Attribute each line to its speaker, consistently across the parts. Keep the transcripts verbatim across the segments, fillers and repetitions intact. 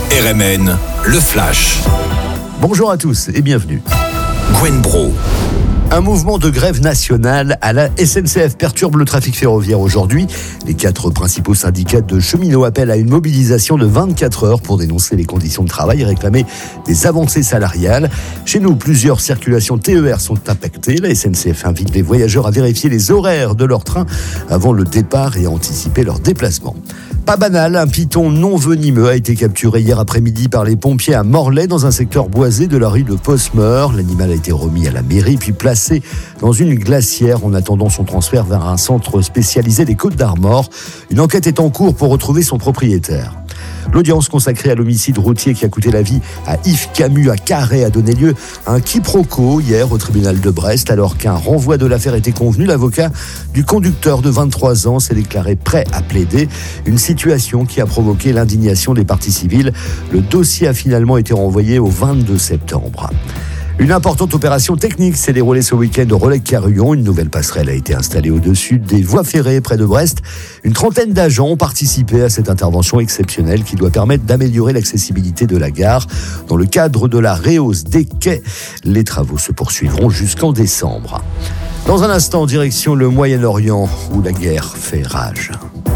Speaker 1: R M N, le Flash.
Speaker 2: Bonjour à tous et bienvenue.
Speaker 1: Gwen Bro.
Speaker 2: Un mouvement de grève nationale à la S N C F perturbe le trafic ferroviaire aujourd'hui. Les quatre principaux syndicats de cheminots appellent à une mobilisation de vingt-quatre heures pour dénoncer les conditions de travail et réclamer des avancées salariales. Chez nous, plusieurs circulations T E R sont impactées. La S N C F invite les voyageurs à vérifier les horaires de leur train avant le départ et à anticiper leur déplacement. Pas banal, un python non venimeux a été capturé hier après-midi par les pompiers à Morlaix dans un secteur boisé de la rue de Posmeur. L'animal a été remis à la mairie puis placé dans une glacière en attendant son transfert vers un centre spécialisé des Côtes-d'Armor. Une enquête est en cours pour retrouver son propriétaire. L'audience consacrée à l'homicide routier qui a coûté la vie à Yves Camus à Carhaix a donné lieu à un quiproquo hier au tribunal de Brest. Alors qu'un renvoi de l'affaire était convenu, l'avocat du conducteur de vingt-trois ans s'est déclaré prêt à plaider. Une situation qui a provoqué l'indignation des parties civiles. Le dossier a finalement été renvoyé au vingt-deux septembre. Une importante opération technique s'est déroulée ce week-end au Relecq-Carhuon. Une nouvelle passerelle a été installée au-dessus des voies ferrées près de Brest. Une trentaine d'agents ont participé à cette intervention exceptionnelle qui doit permettre d'améliorer l'accessibilité de la gare. Dans le cadre de la rehausse des quais, les travaux se poursuivront jusqu'en décembre. Dans un instant, direction le Moyen-Orient où la guerre fait rage.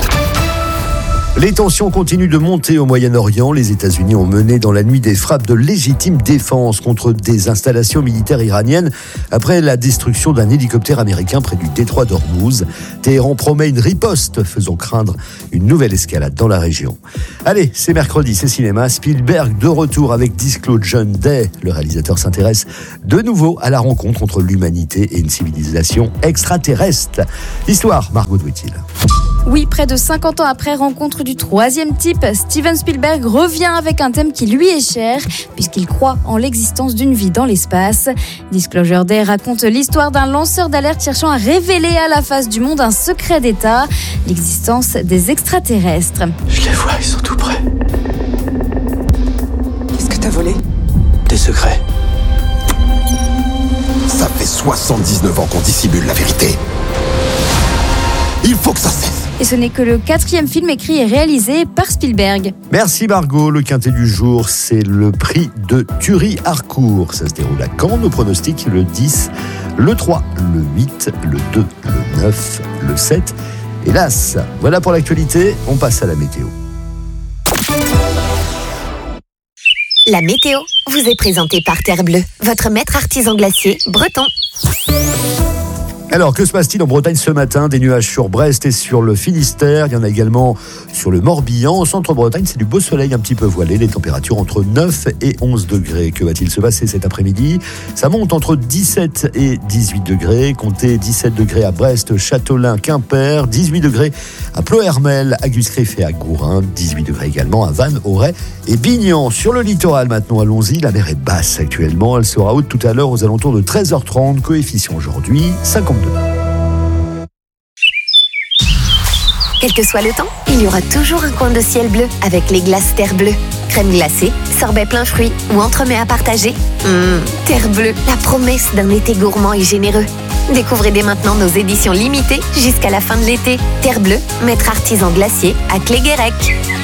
Speaker 2: Les tensions continuent de monter au Moyen-Orient. Les États-Unis ont mené dans la nuit des frappes de légitime défense contre des installations militaires iraniennes après la destruction d'un hélicoptère américain près du détroit d'Ormuz. Téhéran promet une riposte faisant craindre une nouvelle escalade dans la région. Allez, c'est mercredi, c'est cinéma. Spielberg de retour avec Disclosure Day. Le réalisateur s'intéresse de nouveau à la rencontre entre l'humanité et une civilisation extraterrestre. L'histoire, Margot Douitil.
Speaker 3: Oui, près de cinquante ans après rencontre du troisième type, Steven Spielberg revient avec un thème qui lui est cher, puisqu'il croit en l'existence d'une vie dans l'espace. Disclosure Day raconte l'histoire d'un lanceur d'alerte cherchant à révéler à la face du monde un secret d'État, l'existence des extraterrestres.
Speaker 4: Je les vois, ils sont tout près. Qu'est-ce que t'as volé ? Des secrets.
Speaker 5: Ça fait soixante-dix-neuf ans qu'on dissimule la vérité. Il faut que ça cesse.
Speaker 3: Et ce n'est que le quatrième film écrit et réalisé par Spielberg.
Speaker 2: Merci Margot. Le quintet du jour, c'est le prix de Thury-Harcourt. Ça se déroule à Caen. Nos pronostics, le dix, le trois, le huit, le deux, le neuf, le sept et l'As. Voilà pour l'actualité. On passe à la météo.
Speaker 6: La météo vous est présentée par Terre Bleue, votre maître artisan glacier breton.
Speaker 2: Alors, que se passe-t-il en Bretagne ce matin ? Des nuages sur Brest et sur le Finistère. Il y en a également sur le Morbihan. Au centre-Bretagne, c'est du beau soleil un petit peu voilé. Les températures entre neuf et onze degrés. Que va-t-il se passer cet après-midi ? Ça monte entre dix-sept et dix-huit degrés. Comptez dix-sept degrés à Brest, Châteaulin, Quimper. dix-huit degrés à Ploërmel, à Guscriff et à Gourin. dix-huit degrés également à Vannes, Auray et Bignan. Sur le littoral maintenant, allons-y. La mer est basse actuellement. Elle sera haute tout à l'heure aux alentours de treize heures trente. Coefficient aujourd'hui, cinquante-deux.
Speaker 6: Quel que soit le temps, il y aura toujours un coin de ciel bleu avec les glaces Terre Bleue. Crème glacée, sorbet plein fruits ou entremets à partager. Mmh, Terre Bleue, la promesse d'un été gourmand et généreux. Découvrez dès maintenant nos éditions limitées jusqu'à la fin de l'été. Terre Bleue, maître artisan glacier à Cléguérec.